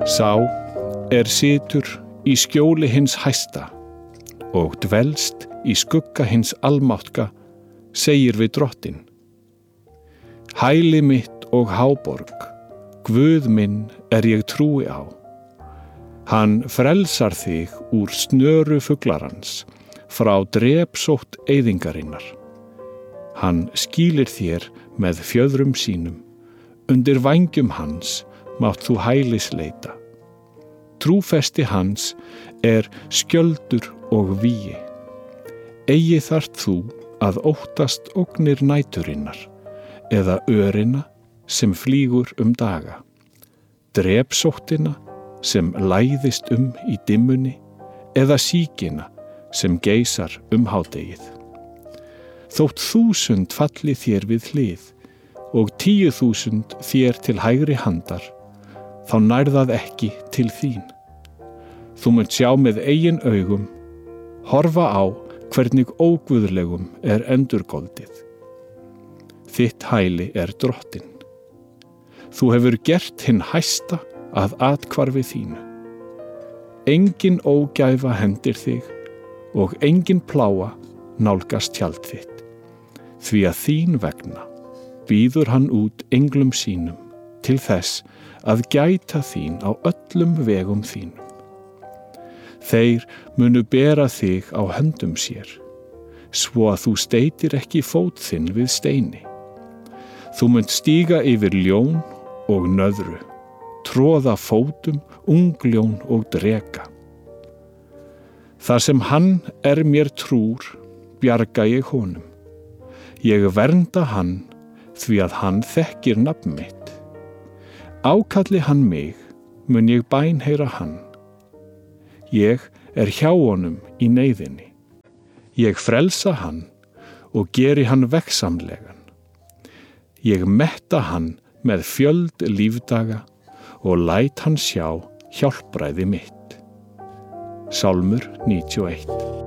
Sá situr í skjóli hins hæsta og dvelst í skugga hins almáttka, segir við Drottinn. Hæli mitt og háborg, Guð minn ég trúi á. Hann frelsar þig úr snöru fuglarans, frá drepsótt eyðingarinnar. Hann skýlir þér með fjöðrum sínum, undir vængjum hans mátt þú hælis leita. Trúfesti hans skjöldur og vígi. Eigi þarft þú að óttast ógnir næturinnar, eða örina sem flýgur daga, drepsóttina sem læðist í dimmunni, eða sýkina sem geysar hádegið. Þótt 1000 falli þér við hlið og 10.000 þér til hægri handar, þá nærðað ekki til þín. Þú munt sjá með eigin augum, horfa á hvernig óguðlegum endurgoldið. Þitt hæli Drottinn. Þú hefur gert hinn hæsta að athvarfi þínu. Engin ógæfa hendir þig og engin plága nálgast tjald þitt. Því að þín vegna býður hann út englum sínum til þess að gæta þín á öllum vegum þínum. Þeir munu bera þig á höndum sér, svo að þú steytir ekki fót þinn við steini. Þú munt stíga yfir ljón og nöðru, troða fótum ungljón og dreka. Þar sem hann mér trúr, bjarga ég honum. Ég vernda hann, því að hann þekkir nafn mitt. Ákalli hann mig, mun ég bænheyra hann. Ég hjá honum í neyðinni. Ég frelsa hann og geri hann veggsamlegan. Ég metta hann með fjöld lífdaga og læt hann sjá hjálpræði mitt. Sálmur 91.